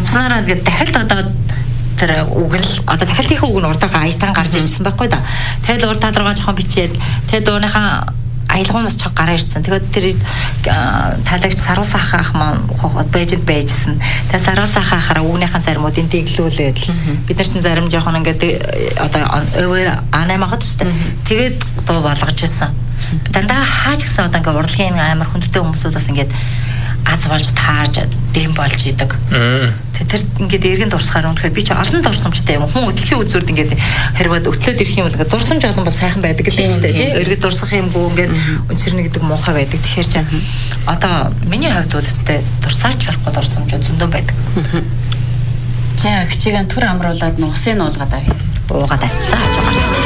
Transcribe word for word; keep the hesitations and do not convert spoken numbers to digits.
онцгоороо ингээд дахилт одоо тэр үг нь одоо дахилтын үг нь урдаа аятан гарч ирсэн байхгүй да. Тэгэл урд талруугаа жоохон бичээд тэгээ дууныхаа аялгуунаас чог гараа ирсэн. Тэгээд тэр таалагч Саруулсан ах маань байжд байжсэн. Тэгээд Саруулсан ахаараа үгнийхэн заримуудын дэглүүлээд бид нарт зарим жоохон ингээд одоо өвөр анаймагад шүү дээ. Тэгээд дуу болгож ирсэн. Дандаа хаач гэсэн одоо ингээд урлагийн амар хүндтэй хүмүүсүүд бас ингээд аз болж таарж дэм болж идэг. Тэр ингээд эргэн дурсахаар үнэхээр би ч олон дурсамжтай юм. Хүн өдлөхийн үзүүрд ингээд хэрвээ өтлөөд ирэх юм бол ингээд дурсамж олон бас сайхан байдаг л шүү дээ. Эргэн дурсах юмгүй ингээд өнцөрнө гэдэг муухай байдаг. Тэгэхээр ч одоо миний хувьд бол өстэй дурсаач барахгүй дурсамж зөндөө байдаг. За хичээгээ түр амруулаад нуусын уулгаад авъя. Уугаад авцгаа хажуу гарсан.